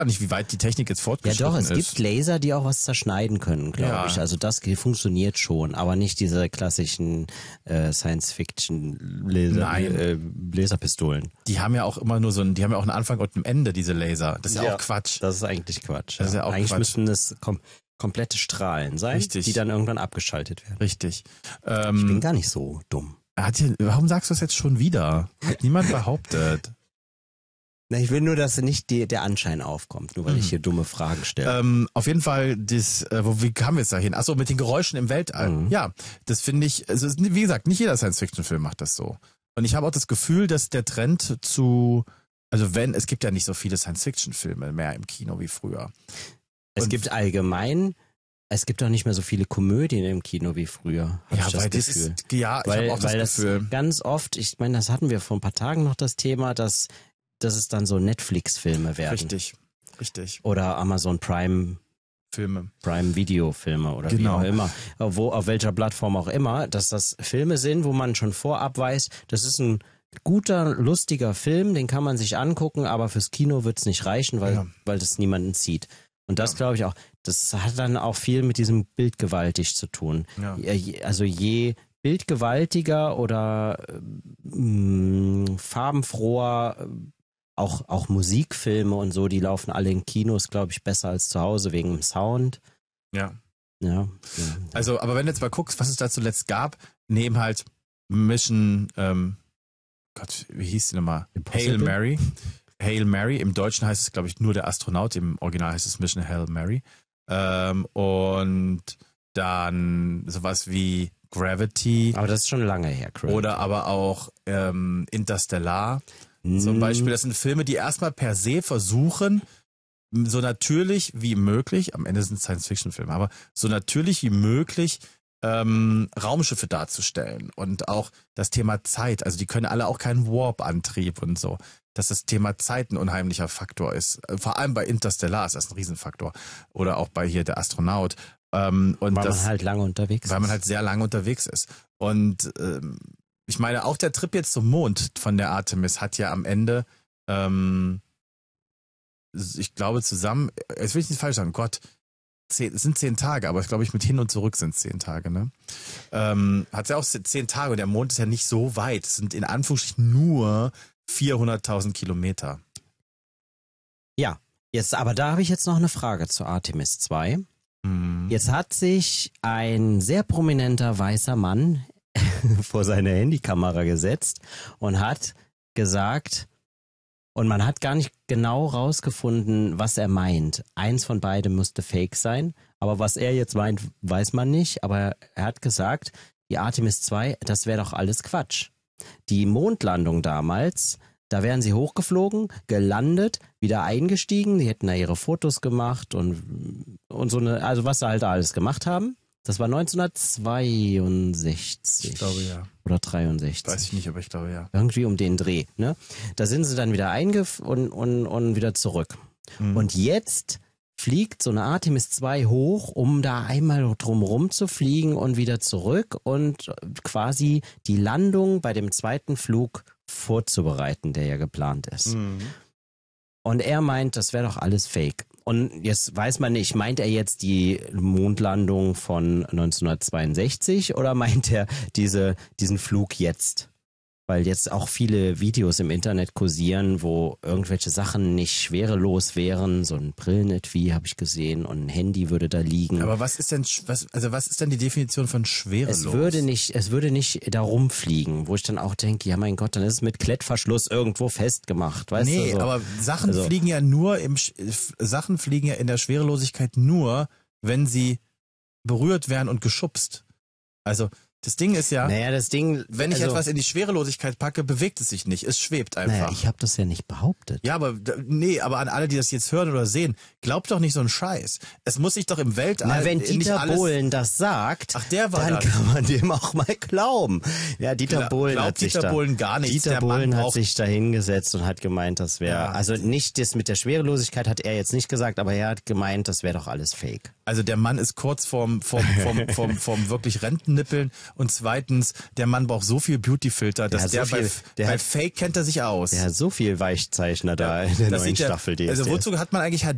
nicht, wie weit die Technik jetzt fortgeschritten ist. Ja doch, es gibt Laser, die auch was zerschneiden können, glaube ich. Also das funktioniert schon, aber nicht diese klassischen Science-Fiction-Laserpistolen. Die haben ja auch immer nur die haben ja auch einen Anfang und ein Ende, diese Laser. Das ist ja auch Quatsch. Das ist eigentlich Quatsch. Das ist ja auch eigentlich Quatsch. Müssten das komplette Strahlen sein, Richtig. die dann irgendwann abgeschaltet werden. Richtig. Ich bin gar nicht so dumm. Warum sagst du das jetzt schon wieder? Hat niemand behauptet. Na, ich will nur, dass nicht der Anschein aufkommt, nur weil ich hier dumme Fragen stelle. Auf jeden Fall, wie kamen wir jetzt dahin? Achso, mit den Geräuschen im Weltall. Ja, das finde ich, also wie gesagt, nicht jeder Science-Fiction-Film macht das so. Und ich habe auch das Gefühl, dass der Trend es gibt ja nicht so viele Science-Fiction-Filme mehr im Kino wie früher. Es gibt auch nicht mehr so viele Komödien im Kino wie früher. Ich habe das Gefühl. Ich habe auch das Gefühl. Ganz oft, ich meine, das hatten wir vor ein paar Tagen noch das Thema, dass es dann so Netflix-Filme werden. Richtig. Oder Amazon Prime Video-Filme oder wie auch immer. Auf welcher Plattform auch immer, dass das Filme sind, wo man schon vorab weiß, das ist ein guter, lustiger Film, den kann man sich angucken, aber fürs Kino wird's nicht reichen, weil das niemanden zieht. Und das glaube ich auch, das hat dann auch viel mit diesem bildgewaltig zu tun. Ja. Also je bildgewaltiger oder farbenfroher, auch Musikfilme und so, die laufen alle in Kinos, glaube ich, besser als zu Hause wegen dem Sound. Ja. Also, aber wenn du jetzt mal guckst, was es da zuletzt gab, neben halt Mission, wie hieß die nochmal? Hail Mary. Hail Mary. Im Deutschen heißt es, glaube ich, nur der Astronaut. Im Original heißt es Mission Hail Mary. Und dann sowas wie Gravity. Aber das ist schon lange her, Gravity. Oder aber auch Interstellar. Zum Beispiel, das sind Filme, die erstmal per se versuchen, so natürlich wie möglich, am Ende sind es Science-Fiction-Filme, aber so natürlich wie möglich Raumschiffe darzustellen. Und auch das Thema Zeit, also die können alle auch keinen Warp-Antrieb und so. Dass das Thema Zeit ein unheimlicher Faktor ist. Vor allem bei Interstellar ist das ein Riesenfaktor. Oder auch bei hier der Astronaut. Weil man halt lange unterwegs ist. Weil man halt sehr lange unterwegs ist. Und ich meine, auch der Trip jetzt zum Mond von der Artemis hat ja am Ende, ich glaube zusammen, jetzt will ich nicht falsch sagen, es sind 10 Tage, aber ich glaube, mit hin und zurück sind es 10 Tage, ne? Hat ja auch 10 Tage und der Mond ist ja nicht so weit. Es sind in Anführungsstrichen nur 400.000 Kilometer. Ja, aber da habe ich jetzt noch eine Frage zu Artemis 2. Jetzt hat sich ein sehr prominenter weißer Mann vor seine Handykamera gesetzt und hat gesagt, und man hat gar nicht genau rausgefunden, was er meint. Eins von beidem musste fake sein, aber was er jetzt meint, weiß man nicht. Aber er hat gesagt, die Artemis 2, das wäre doch alles Quatsch. Die Mondlandung damals, da wären sie hochgeflogen, gelandet, wieder eingestiegen, die hätten da ihre Fotos gemacht und so also was sie halt alles gemacht haben. Das war 1962. Ich glaube, ja. Oder 63. Weiß ich nicht, aber ich glaube, ja. Irgendwie um den Dreh, ne? Da sind sie dann wieder und wieder zurück. Und jetzt fliegt so eine Artemis 2 hoch, um da einmal drumrum zu fliegen und wieder zurück und quasi die Landung bei dem zweiten Flug vorzubereiten, der ja geplant ist. Und er meint, das wäre doch alles fake. Und jetzt weiß man nicht, meint er jetzt die Mondlandung von 1962 oder meint er diesen Flug jetzt? Weil jetzt auch viele Videos im Internet kursieren, wo irgendwelche Sachen nicht schwerelos wären. So ein Brillenetui habe ich gesehen und ein Handy würde da liegen. Aber was ist denn die Definition von schwerelos? Es würde nicht da rumfliegen, wo ich dann auch denke, ja mein Gott, dann ist es mit Klettverschluss irgendwo festgemacht, weißt du? Nee, aber Sachen fliegen ja in der Schwerelosigkeit nur, wenn sie berührt werden und geschubst. Also das Ding ist ja, wenn ich etwas in die Schwerelosigkeit packe, bewegt es sich nicht. Es schwebt einfach. Naja, ich habe das ja nicht behauptet. Ja, aber an alle, die das jetzt hören oder sehen, glaubt doch nicht so einen Scheiß. Es muss sich doch im Weltall... Na, wenn Dieter Bohlen das sagt, dann kann man dem auch mal glauben. Ja, Dieter Bohlen hat sich da hingesetzt und hat gemeint, das wäre... Also nicht das mit der Schwerelosigkeit hat er jetzt nicht gesagt, aber er hat gemeint, das wäre doch alles fake. Also der Mann ist kurz vorm wirklich Rentennippeln. Und zweitens, der Mann braucht so viel Beautyfilter, dass bei Fake kennt er sich aus. Der hat so viel Weichzeichner da in der neuen Staffel. Also wozu hat man eigentlich